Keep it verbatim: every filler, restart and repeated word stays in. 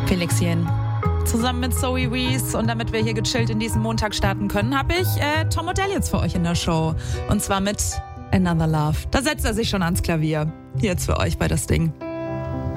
Felixchen. Zusammen mit Zoe Wees und damit wir hier gechillt in diesen Montag starten können, habe ich äh, Tom Odell jetzt für euch in der Show. Und zwar mit Another Love. Da setzt er sich schon ans Klavier. Hier jetzt für euch bei das Ding.